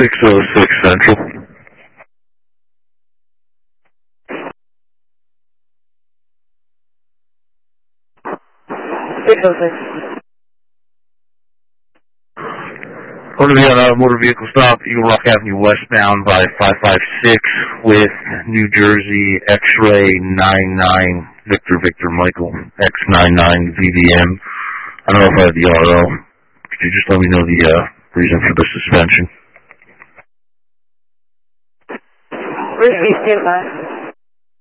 606 Central. 606. Going to be on a motor vehicle stop, Eagle Rock Avenue westbound by 556 with New Jersey X-Ray 99 Victor Michael X99 VVM. I don't know if I have the RO. Could you just let me know the reason for the suspension? Stand by.